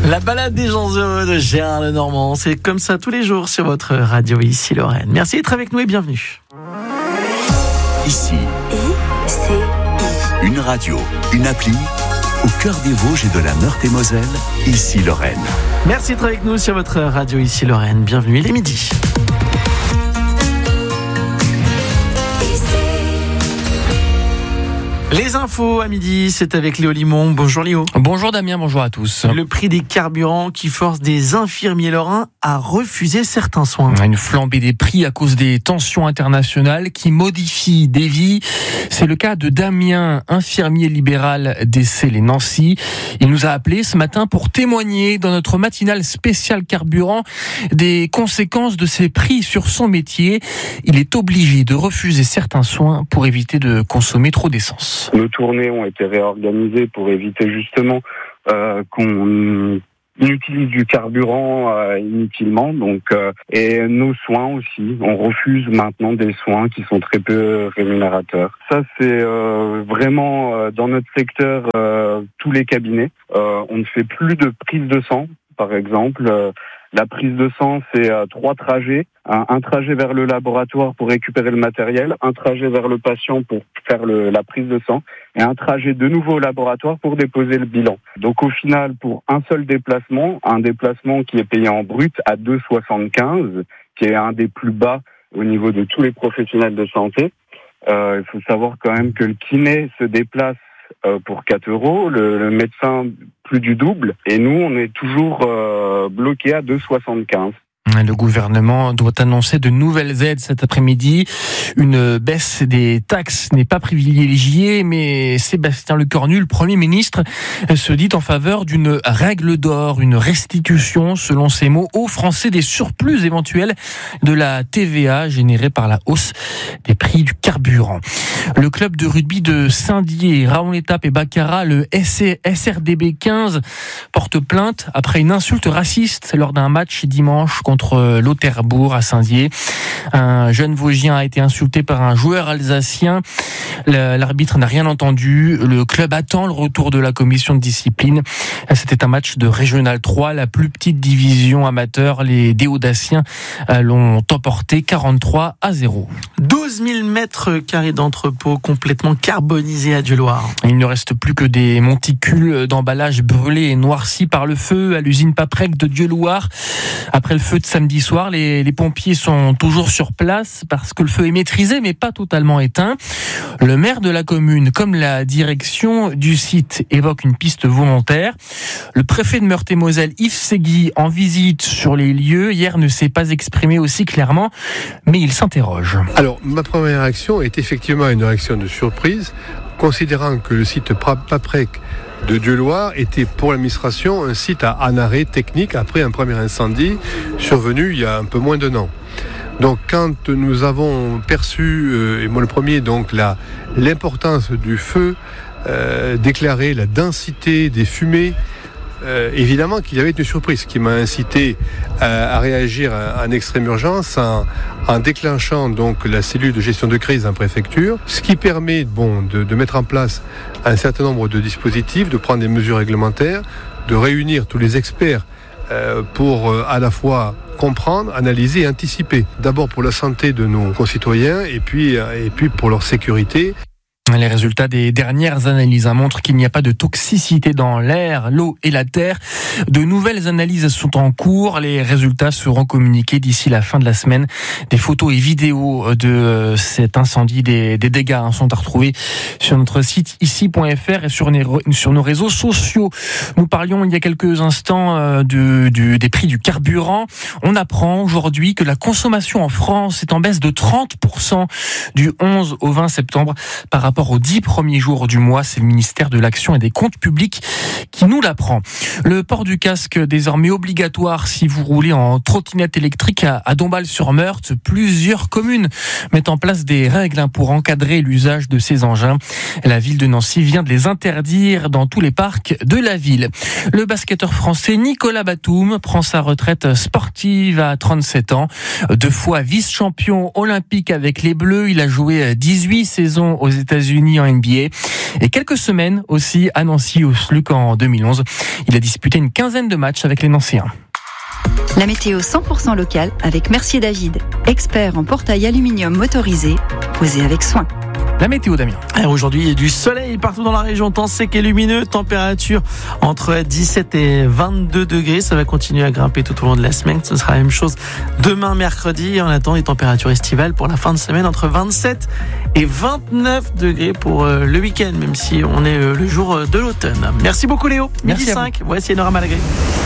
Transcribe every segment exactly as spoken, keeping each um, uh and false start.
La balade des gens heureux de Gérard Lenormand, c'est comme ça tous les jours sur votre radio ici Lorraine. Merci d'être avec nous et bienvenue. Ici, I C I. une radio, une appli, au cœur des Vosges et de la Meurthe-et-Moselle, ici Lorraine. Merci d'être avec nous sur votre radio ici Lorraine. Bienvenue, il est midi. Les infos à midi, c'est avec Léo Limon. Bonjour Léo. Bonjour Damien, bonjour à tous. Le prix des carburants qui force des infirmiers lorrains à refuser certains soins. Une flambée des prix à cause des tensions internationales qui modifient des vies. C'est le cas de Damien, infirmier libéral d'Essel et Nancy. Il nous a appelé ce matin pour témoigner dans notre matinale spéciale carburant des conséquences de ces prix sur son métier. Il est obligé de refuser certains soins pour éviter de consommer trop d'essence. Nos tournées ont été réorganisées pour éviter justement euh, qu'on utilise du carburant euh, inutilement. Donc, euh, et nos soins aussi. On refuse maintenant des soins qui sont très peu rémunérateurs. Ça, c'est euh, vraiment euh, dans notre secteur euh, tous les cabinets. Euh, on ne fait plus de prise de sang, par exemple. Euh, La prise de sang, c'est euh, trois trajets. Un, un trajet vers le laboratoire pour récupérer le matériel, un trajet vers le patient pour faire le, la prise de sang, et un trajet de nouveau au laboratoire pour déposer le bilan. Donc au final, pour un seul déplacement, un déplacement qui est payé en brut à deux euros soixante-quinze, qui est un des plus bas au niveau de tous les professionnels de santé. Euh, il faut savoir quand même que le kiné se déplace Euh, pour quatre euros, le, le médecin plus du double, et nous on est toujours euh, bloqué à deux euros soixante-quinze. Le gouvernement doit annoncer de nouvelles aides cet après-midi. Une baisse des taxes n'est pas privilégiée, mais Sébastien Lecornu, le Premier ministre, se dit en faveur d'une règle d'or, une restitution, selon ses mots, aux Français des surplus éventuels de la T V A générée par la hausse des prix du carburant. Le club de rugby de Saint-Dié, Raon L'Étape et Baccarat, le S R D B quinze, porte plainte après une insulte raciste lors d'un match dimanche contre contre Lauterbourg à Saint-Dié. Un jeune Vosgien a été insulté par un joueur alsacien. L'arbitre n'a rien entendu. Le club attend le retour de la commission de discipline. C'était un match de Régional trois, la plus petite division amateur. Les Déodaciens l'ont emporté quarante-trois à zéro. douze mille mètres carrés d'entrepôt complètement carbonisés à Dieulouard. Il ne reste plus que des monticules d'emballage brûlés et noircis par le feu à l'usine Paprec de Dieulouard. Après le feu de samedi soir, les, les pompiers sont toujours sur place parce que le feu est maîtrisé mais pas totalement éteint. Le maire de la commune, comme la direction du site, évoque une piste volontaire. Le préfet de Meurthe-et-Moselle, Yves Segui, en visite sur les lieux, hier ne s'est pas exprimé aussi clairement, mais il s'interroge. Alors, ma première réaction est effectivement une réaction de surprise, considérant que le site Paprec de Dieulouard était pour l'administration un site à en arrêt technique après un premier incendie survenu il y a un peu moins d'un an. Donc quand nous avons perçu, euh, et moi le premier, donc la, l'importance du feu euh, déclaré, la densité des fumées, euh, évidemment qu'il y avait une surprise qui m'a incité à, à réagir en extrême urgence en, en déclenchant donc la cellule de gestion de crise en préfecture, ce qui permet bon, de, de mettre en place un certain nombre de dispositifs, de prendre des mesures réglementaires, de réunir tous les experts euh, pour euh, à la fois comprendre, analyser et anticiper. D'abord pour la santé de nos concitoyens et puis, et puis pour leur sécurité. Les résultats des dernières analyses montrent qu'il n'y a pas de toxicité dans l'air, l'eau et la terre. De nouvelles analyses sont en cours. Les résultats seront communiqués d'ici la fin de la semaine. Des photos et vidéos de cet incendie, des, des dégâts sont à retrouver sur notre site ici point f r et sur, sur nos réseaux sociaux. Nous parlions il y a quelques instants de, de, des prix du carburant. On apprend aujourd'hui que la consommation en France est en baisse de trente pour cent du onze au vingt septembre par rapport aux dix premiers jours du mois. C'est le ministère de l'Action et des Comptes Publics qui nous l'apprend. Le port du casque désormais obligatoire si vous roulez en trottinette électrique à, à Dombasle-sur-Meurthe. Plusieurs communes mettent en place des règles pour encadrer l'usage de ces engins. La ville de Nancy vient de les interdire dans tous les parcs de la ville. Le basketteur français Nicolas Batum prend sa retraite sportive à trente-sept ans. Deux fois vice-champion olympique avec les Bleus, il a joué dix-huit saisons aux États-Unis États-Unis en N B A et quelques semaines aussi à Nancy au S L U C en deux mille onze. Il a disputé une quinzaine de matchs avec les Nancéens. La météo cent pour cent locale avec Mercier David, expert en portail aluminium motorisé, posé avec soin. La météo, Damien. Et aujourd'hui, il y a du soleil partout dans la région, temps sec et lumineux, température entre dix-sept et vingt-deux degrés. Ça va continuer à grimper tout au long de la semaine. Ce sera la même chose demain, mercredi. Et on attend les températures estivales pour la fin de semaine entre vingt-sept et vingt-neuf degrés pour le week-end, même si on est le jour de l'automne. Merci beaucoup, Léo. Merci midi cinq. Voici Enora Malagré.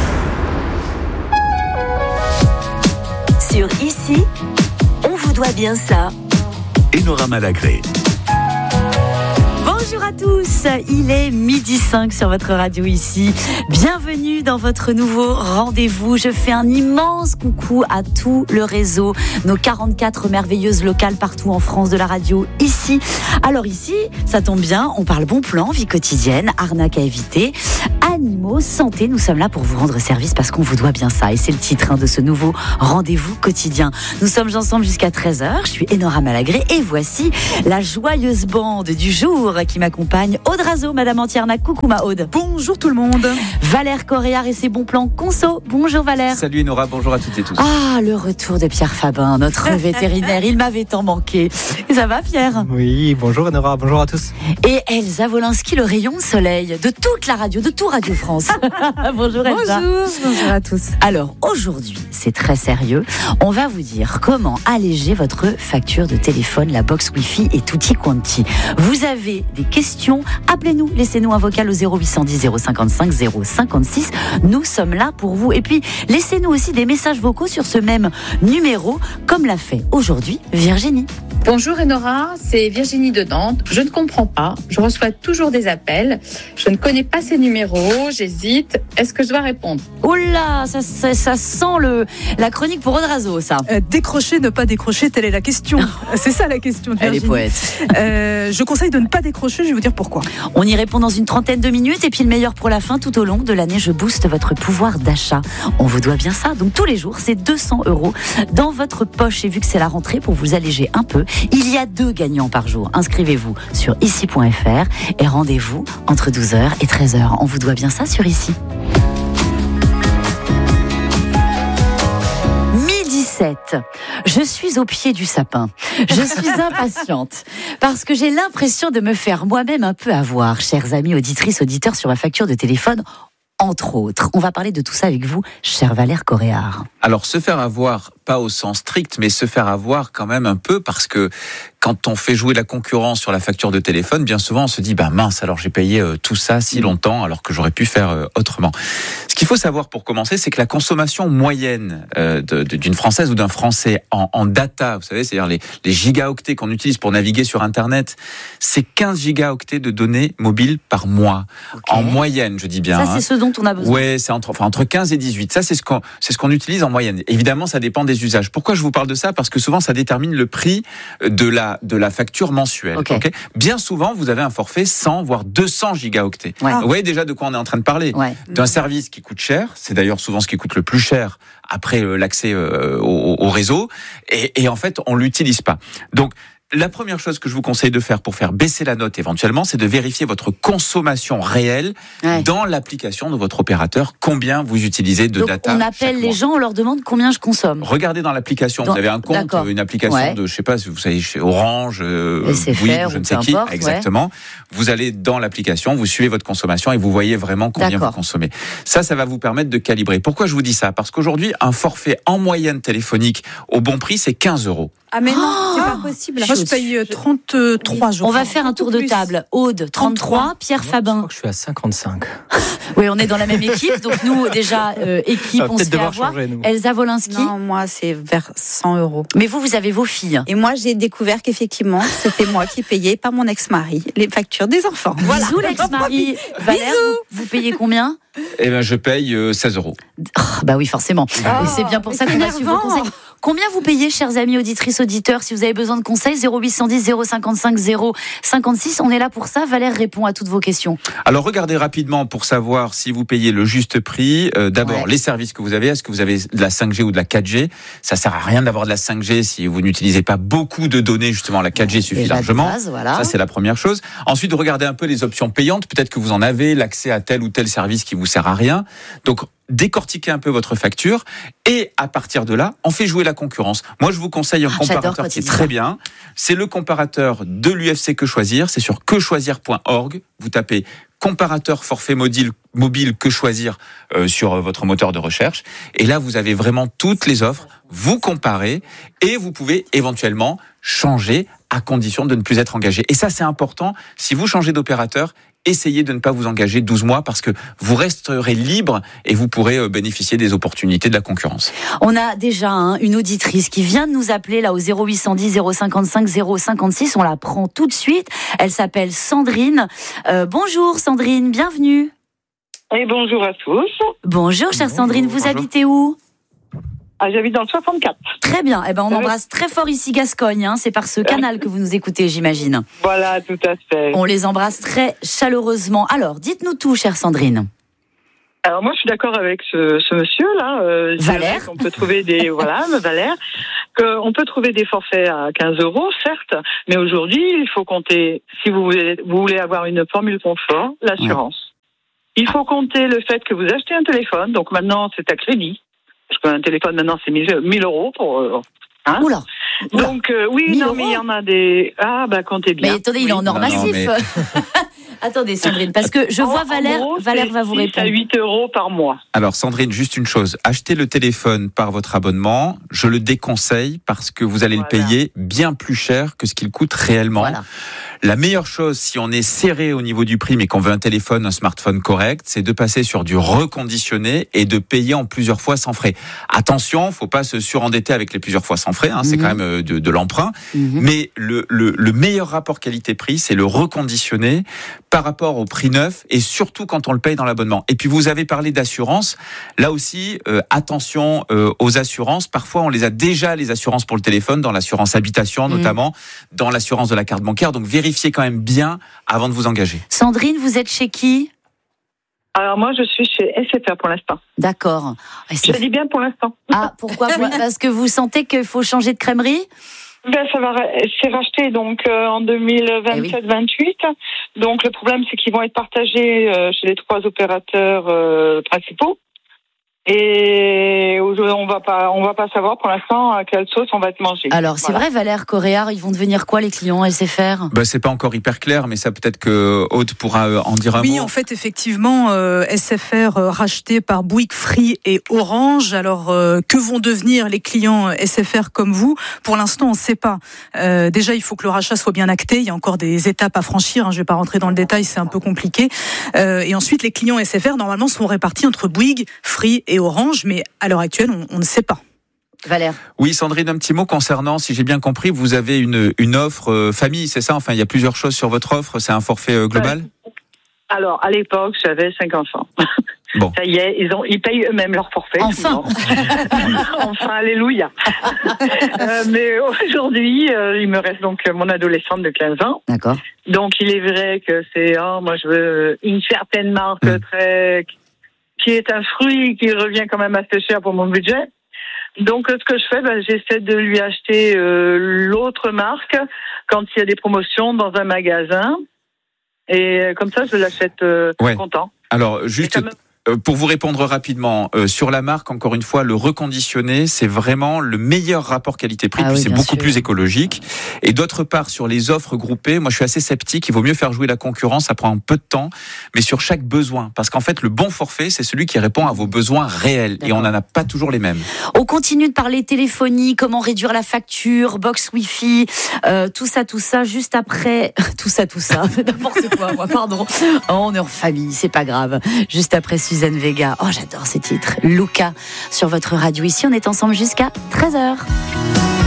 Sur Ici, on vous doit bien ça. Enora Malagré. Bonjour à tous, il est midi cinq sur votre radio Ici. Bienvenue dans votre nouveau rendez-vous. Je fais un immense coucou à tout le réseau, nos quarante-quatre merveilleuses locales partout en France de la radio Ici. Alors ici, ça tombe bien, on parle bon plan, vie quotidienne, arnaque à éviter, animaux, santé. Nous sommes là pour vous rendre service parce qu'on vous doit bien ça. Et c'est le titre hein, de ce nouveau rendez-vous quotidien. Nous sommes ensemble jusqu'à treize heures. Je suis Enora Malagré et voici la joyeuse bande du jour qui m'accompagne. Aude Razo, Madame Antiernac. Coucou ma Aude. Bonjour tout le monde. Valère Coréard et ses bons plans conso. Bonjour Valère. Salut Enora, bonjour à toutes et tous. Ah, le retour de Pierre Fabin, notre vétérinaire. Il m'avait tant manqué. Et ça va Pierre? Oui, bonjour Enora, bonjour à tous. Et Elsa Wolinski, le rayon de soleil de toute la radio, de tout Radio France. Bonjour Elsa. Bonjour, bonjour à tous. Alors aujourd'hui, c'est très sérieux. On va vous dire comment alléger votre facture de téléphone, la box Wi-Fi et tutti quanti. Vous avez des questions, appelez-nous, laissez-nous un vocal au zéro huit cent dix zéro cinquante-cinq zéro cinquante-six. Nous sommes là pour vous. Et puis, laissez-nous aussi des messages vocaux sur ce même numéro, comme l'a fait aujourd'hui Virginie. Bonjour Enora, c'est Virginie de Nantes. Je ne comprends pas, je reçois toujours des appels. Je ne connais pas ces numéros, j'hésite. Est-ce que je dois répondre? Oh là, ça, ça, ça sent le, la chronique pour Odrazo, ça. Euh, décrocher, ne pas décrocher, telle est la question. C'est ça la question de Elle Virginie. est poète. Euh, je conseille de ne pas décrocher, je vais vous dire pourquoi. On y répond dans une trentaine de minutes et puis le meilleur pour la fin, tout au long de l'année, je booste votre pouvoir d'achat. On vous doit bien ça, donc tous les jours, c'est deux cents euros dans votre poche. Et vu que c'est la rentrée, pour vous alléger un peu, il y a deux gagnants par jour. Inscrivez-vous sur ici point f r et rendez-vous entre douze heures et treize heures. On vous doit bien ça sur Ici. midi sept. Je suis au pied du sapin. Je suis impatiente parce que j'ai l'impression de me faire moi-même un peu avoir, chers amis auditrices, auditeurs, sur ma facture de téléphone. Entre autres, on va parler de tout ça avec vous, cher Valère Coréard. Alors, se faire avoir, pas au sens strict, mais se faire avoir quand même un peu, parce que quand on fait jouer la concurrence sur la facture de téléphone, bien souvent on se dit, bah mince, alors j'ai payé euh, tout ça si longtemps, alors que j'aurais pu faire euh, autrement. Ce qu'il faut savoir pour commencer, c'est que la consommation moyenne euh, de, de, d'une Française ou d'un Français en, en data, vous savez, c'est-à-dire les, les gigaoctets qu'on utilise pour naviguer sur Internet, c'est quinze gigaoctets de données mobiles par mois. Okay. En moyenne, je dis bien. Ça, c'est hein. ce dont on a besoin. Ouais, c'est entre, enfin, entre quinze et dix-huit. Ça, c'est ce qu'on, c'est ce qu'on utilise en moyenne. Évidemment, ça dépend des usages. Pourquoi je vous parle de ça? Parce que souvent, ça détermine le prix de la, de la facture mensuelle. Okay. Okay. Bien souvent, vous avez un forfait cent, voire deux cents gigaoctets. Ouais. Vous voyez déjà de quoi on est en train de parler. Ouais. D'un service qui coûte cher. C'est d'ailleurs souvent ce qui coûte le plus cher après l'accès au, au réseau. Et, et en fait, on l'utilise pas. Donc, la première chose que je vous conseille de faire pour faire baisser la note éventuellement, c'est de vérifier votre consommation réelle ouais. dans l'application de votre opérateur, combien vous utilisez de Donc data. On appelle les gens, on leur demande combien je consomme. Regardez dans l'application, dans... vous avez un compte, D'accord. une application ouais. de, je sais pas, vous savez, chez Orange, euh, oui, je ne sais qui, importe, exactement. Ouais. Vous allez dans l'application, vous suivez votre consommation et vous voyez vraiment combien D'accord. vous consommez. Ça, ça va vous permettre de calibrer. Pourquoi je vous dis ça? Parce qu'aujourd'hui, un forfait en moyenne téléphonique au bon prix, c'est quinze euros. Ah mais non, oh c'est pas possible. Moi je paye trente-trois jours. On va faire un tour de table. Aude, trente-trois, Pierre Moi, Fabin. Je crois que je suis à cinquante-cinq. Oui, on est dans la même équipe, donc nous déjà euh, équipe, on se fait avoir. Changer, Elsa Wolinski. Non, moi c'est vers cent euros. Mais vous, vous avez vos filles. Et moi j'ai découvert qu'effectivement c'était moi qui payais, pas mon ex-mari, les factures des enfants. Voilà. Bisous l'ex-mari. Valère, vous, vous payez combien? Eh ben, je paye euh, seize euros. Oh, bah oui, forcément. Oh, et c'est bien pour ça qu'on a su vos conseils. Combien vous payez, chers amis auditrices, auditeurs, si vous avez besoin de conseils? Zéro huit cent dix, zéro cinquante-cinq, zéro cinquante-six. On est là pour ça. Valère répond à toutes vos questions. Alors, regardez rapidement pour savoir si vous payez le juste prix. Euh, d'abord, ouais. les services que vous avez. Est-ce que vous avez de la cinq G ou de la quatre G? Ça sert à rien d'avoir de la cinq G si vous n'utilisez pas beaucoup de données. Justement, la quatre G suffit largement. Base, voilà. Ça, c'est la première chose. Ensuite, regardez un peu les options payantes. Peut-être que vous en avez l'accès à tel ou tel service qui vous sert à rien. Donc, décortiquez un peu votre facture et à partir de là, on fait jouer la concurrence. Moi, je vous conseille un ah, comparateur qui est très bien. C'est le comparateur de l'U F C Que Choisir. C'est sur que choisir point org. Vous tapez comparateur forfait mobile, mobile Que Choisir euh, sur votre moteur de recherche. Et là, vous avez vraiment toutes les offres. Vous comparez et vous pouvez éventuellement changer à condition de ne plus être engagé. Et ça, c'est important. Si vous changez d'opérateur, essayez de ne pas vous engager douze mois parce que vous resterez libre et vous pourrez bénéficier des opportunités de la concurrence. On a déjà hein, une auditrice qui vient de nous appeler là au zéro huit cent dix, zéro cinquante-cinq, zéro cinquante-six. On la prend tout de suite. Elle s'appelle Sandrine. Euh, bonjour Sandrine, bienvenue. Et bonjour à tous. Bonjour chère Sandrine, vous bonjour. Habitez où? Ah, j'habite dans le soixante-quatre. Très bien. Eh ben, on embrasse très fort ici Gascogne. Hein. C'est par ce canal que vous nous écoutez, j'imagine. Voilà, tout à fait. On les embrasse très chaleureusement. Alors, dites-nous tout, chère Sandrine. Alors moi, je suis d'accord avec ce, ce monsieur-là. Euh, Valère. On peut trouver des voilà, Valère. On peut trouver des forfaits à quinze euros, certes, mais aujourd'hui, il faut compter. Si vous voulez, vous voulez avoir une formule confort, l'assurance. Ouais. Il faut compter le fait que vous achetez un téléphone. Donc maintenant, c'est à crédit. Parce qu'un téléphone, maintenant, c'est mille euros pour... Euh, hein Oula, Oula. Donc, euh, oui, non, euros. Mais il y en a des... Ah, bah, comptez bien. Mais attendez, oui. Il est en or non, massif. Non, mais... Attendez, Sandrine, parce que je vois en, Valère, en gros, Valère va vous répondre. C'est à huit euros par mois. Alors, Sandrine, juste une chose. Achetez le téléphone par votre abonnement. Je le déconseille parce que vous allez voilà. le payer bien plus cher que ce qu'il coûte réellement. Voilà. La meilleure chose, si on est serré au niveau du prix, mais qu'on veut un téléphone, un smartphone correct, c'est de passer sur du reconditionné et de payer en plusieurs fois sans frais. Attention, faut pas se surendetter avec les plusieurs fois sans frais, hein, mmh. c'est quand même de, de l'emprunt. Mmh. Mais le, le, le meilleur rapport qualité-prix, c'est le reconditionné par rapport au prix neuf et surtout quand on le paye dans l'abonnement. Et puis vous avez parlé d'assurance. Là aussi, euh, attention euh, aux assurances. Parfois, on les a déjà, les assurances pour le téléphone, dans l'assurance habitation notamment, mmh. dans l'assurance de la carte bancaire. Donc vérifiez Vérifiez quand même bien avant de vous engager. Sandrine, vous êtes chez qui? Alors moi, je suis chez S F R pour l'instant. D'accord. Je dis bien pour l'instant. Ah, pourquoi? Parce que vous sentez qu'il faut changer de crèmerie? Ben, ça va, c'est racheté donc euh, en deux mille vingt-sept vingt-huit. Eh oui. Donc le problème, c'est qu'ils vont être partagés euh, chez les trois opérateurs euh, principaux. Et on va pas, on va pas savoir pour l'instant à quelle sauce on va être mangé. Alors c'est voilà. vrai, Valère Coréard, ils vont devenir quoi les clients S F R? Bah c'est pas encore hyper clair, mais ça peut-être que Aude pourra en dire un oui, mot. Oui, en fait, effectivement, euh, S F R euh, racheté par Bouygues, Free et Orange. Alors euh, que vont devenir les clients S F R comme vous? Pour l'instant, on ne sait pas. Euh, déjà, il faut que le rachat soit bien acté. Il y a encore des étapes à franchir. Hein. Je ne vais pas rentrer dans le détail, c'est un peu compliqué. Euh, et ensuite, les clients S F R normalement seront répartis entre Bouygues, Free et Orange, mais à l'heure actuelle, on, on ne sait pas. Valère. Oui, Sandrine, un petit mot concernant, si j'ai bien compris, vous avez une, une offre euh, famille, c'est ça? Enfin, il y a plusieurs choses sur votre offre, c'est un forfait euh, global? Alors, à l'époque, j'avais cinq enfants. Bon. Ça y est, ils, ont, ils payent eux-mêmes leur forfait. Enfin Enfin, alléluia. euh, mais aujourd'hui, euh, il me reste donc mon adolescente de quinze ans. D'accord. Donc, il est vrai que c'est, oh, moi, je veux une certaine marque mmh. très... qui est un fruit qui revient quand même assez cher pour mon budget. Donc, ce que je fais, ben, j'essaie de lui acheter euh, l'autre marque quand il y a des promotions dans un magasin. Et comme ça, je l'achète euh, ouais. content. Alors, juste... Pour vous répondre rapidement, euh, sur la marque, encore une fois, le reconditionné, c'est vraiment le meilleur rapport qualité-prix, ah puis oui, c'est beaucoup sûr. plus écologique. Et d'autre part, sur les offres groupées, moi je suis assez sceptique, il vaut mieux faire jouer la concurrence, ça prend un peu de temps, mais sur chaque besoin. Parce qu'en fait, le bon forfait, c'est celui qui répond à vos besoins réels. D'accord. Et on n'en a pas toujours les mêmes. On continue de parler téléphonie, comment réduire la facture, box Wi-Fi, euh, tout ça, tout ça, juste après... tout ça, tout ça, n'importe quoi, moi, pardon. Oh, on est en famille, c'est pas grave. Juste après Suzanne Vega. Oh, j'adore ces titres. Luca sur votre radio. Ici, on est ensemble jusqu'à treize heures.